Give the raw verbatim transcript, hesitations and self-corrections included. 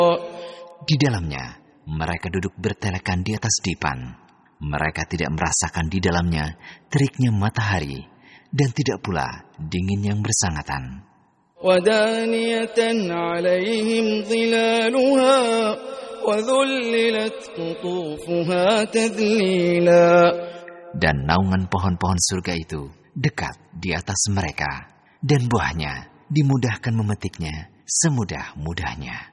Di dalamnya, mereka duduk bertelekan di atas dipan. Mereka tidak merasakan di dalamnya teriknya matahari dan tidak pula dingin yang bersangatan. وَدَانِيَةً عَلَيْهِمْ ظِلَالُهَا وَذُلِّلَتْ قُطُوفُهَا تَذْلِيلًا. Dan naungan pohon-pohon surga itu dekat di atas mereka, dan buahnya dimudahkan memetiknya semudah-mudahnya.